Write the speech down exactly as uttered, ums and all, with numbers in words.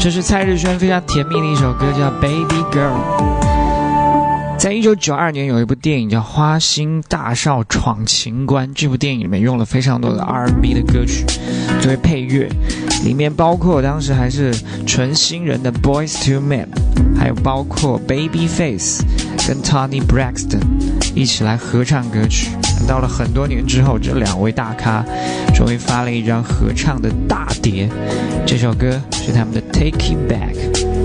这是蔡日轩非常甜蜜的一首歌，叫 Baby Girl。 在一九九二年有一部电影叫《花心大少闯情关》，这部电影里面用了非常多的 R and B 的歌曲作为配乐，里面包括当时还是纯新人的 Boyz two Men， 还有包括 Babyface 跟 Toni Braxton 一起来合唱歌曲。到了很多年之后，这两位大咖终于发了一张合唱的大碟，这首歌是他们的 Take It Back。